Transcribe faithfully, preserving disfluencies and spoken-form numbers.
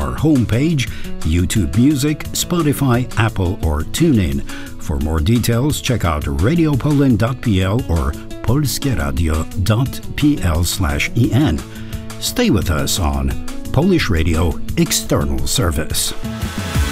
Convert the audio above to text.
our homepage, YouTube Music, Spotify, Apple, or TuneIn. For more details, check out radio poland dot p l or polskieradio dot p l slash e n. Stay with us on Polish Radio External Service.